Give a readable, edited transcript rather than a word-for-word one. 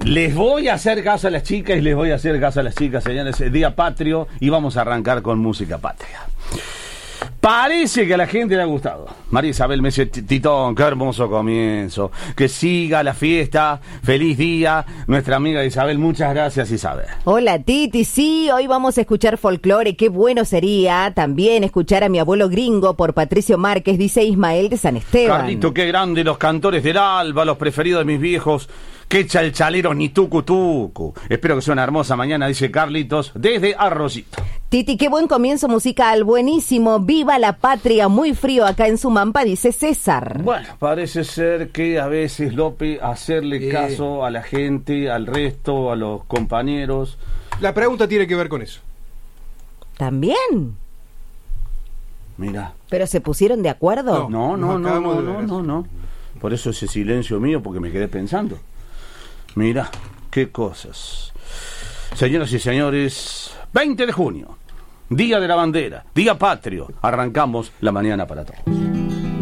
Les voy a hacer caso a las chicas y les voy a hacer caso a las chicas, señores. El día patrio y vamos a arrancar con música patria. Parece que a la gente le ha gustado. María Isabel me dice, Titón, qué hermoso comienzo. Que siga la fiesta. Feliz día. Nuestra amiga Isabel, muchas gracias, Isabel. Hola, Titi. Sí, hoy vamos a escuchar folclore. Qué bueno sería también escuchar a mi abuelo gringo por Patricio Márquez, dice Ismael de San Esteban. Carlito, qué grande los cantores del alba, los preferidos de mis viejos. Qué chalchaleros ni tucu tucu. Espero que sea una hermosa mañana, dice Carlitos, desde Arroyito. Titi, qué buen comienzo musical, buenísimo. Viva la patria, muy frío acá en Sumampa, dice César. Bueno, parece ser que a veces, López, hacerle caso a la gente, al resto, a los compañeros. La pregunta tiene que ver con eso. ¿También? Mira. ¿Pero se pusieron de acuerdo? No. Por eso ese silencio mío, porque me quedé pensando. Mira, qué cosas. Señoras y señores, 20 de junio, Día de la Bandera, Día Patrio. Arrancamos la mañana para todos.